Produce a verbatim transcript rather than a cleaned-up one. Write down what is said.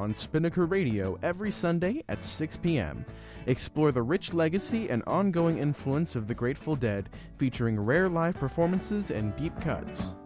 on Spinnaker Radio every Sunday at six p.m. Explore the rich legacy and ongoing influence of the Grateful Dead, featuring rare live performances and deep cuts.